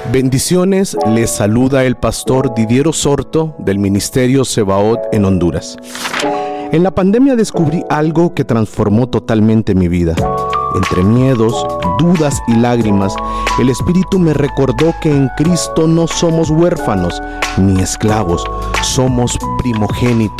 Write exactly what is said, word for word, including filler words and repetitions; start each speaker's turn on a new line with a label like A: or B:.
A: Bendiciones, les saluda el pastor Didier Osorto del Ministerio Sebaot en Honduras. En la pandemia descubrí algo que transformó totalmente mi vida. Entre miedos, dudas y lágrimas, el Espíritu me recordó que en Cristo no somos huérfanos ni esclavos, somos primogénitos